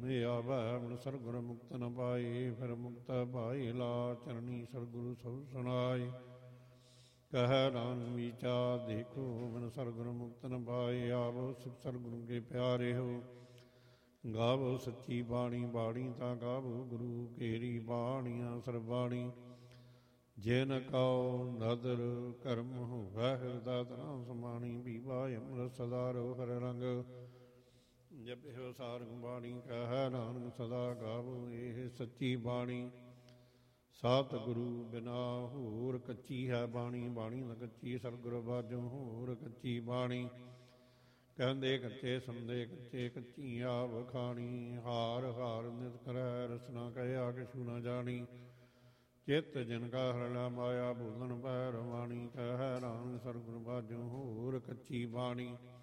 ਇਹ ਆਵੈ ਮਨ ਸਰਗੁਰ ਮੁਕਤ ਨ ਪਾਏ, ਫਿਰ ਮੁਕਤ ਭਾਈ ਲਾ ਚਰਣੀ ਸਰਗੁਰੂ ਸਭ ਸੁਣਾਏ। ਕਹਿ ਨਾਨਕ ਵਿਚਾਰ ਦੇਖੋ ਮਨ ਸਰਗੁਰ ਮੁਕਤ ਨ ਪਾਏ, ਆਵੋ ਸਿਵ ਸਰਗੁਰੂ ਕੇ ਪਿਆਰੇ ਹੋ। ਗਾਵੋ ਸੱਚੀ ਬਾਣੀ ਬਾਣੀ ਤਾਂ ਗਾਵੋ ਗੁਰੂ ਕੇਰੀ ਬਾਣੀਆਂ ਸਰਬਾਣੀ। ਜਿਨ ਕਉ ਨਦਰ ਕਰਮ ਹੋਵੈ ਹਿਰਦਾ ਤਨਾ ਸਮਾਣੀ, ਪੀਵਾ ਅੰਮ੍ਰਿਤ ਸਦਾ ਰੋ ਹਰ ਰੰਗ, ਜਪਿਓ ਸਾਰੰਗ ਬਾਣੀ। ਕਹਿ ਨਾਨਕ ਸਦਾ ਗਾਵੋ ਇਹ ਸੱਚੀ ਬਾਣੀ, ਸਤ ਗੁਰੂ ਬਿਨਾ ਹੋਰ ਕੱਚੀ ਹੈ ਬਾਣੀ। ਬਾਣੀ ਨ ਕੱਚੀ ਸਤਿਗੁਰ ਬਾਝੋਂ ਹੋਰ ਕੱਚੀ ਬਾਣੀ। ਕਹਿੰਦੇ ਕੱਚੇ ਸੰਦੇ ਕੱਚੇ ਕੱਚੀ ਆਵ ਖਾਣੀ, ਹਾਰ ਹਾਰ ਨਿਤ ਕਰੈ ਰਸਨਾ ਕਹਿਆ ਕਿਛੂ ਨ ਜਾਣੀ। ਚਿੱਤ ਜਿਨ ਕਾ ਹਰਲਾ ਮਾਇਆ ਭੂਲਨ ਪੈ ਰਵਾਣੀ, ਕਹਿ ਨਾਨਕ ਸਤਿਗੁਰ ਬਾਝੋਂ ਹੋਰ ਕੱਚੀ ਬਾਣੀ।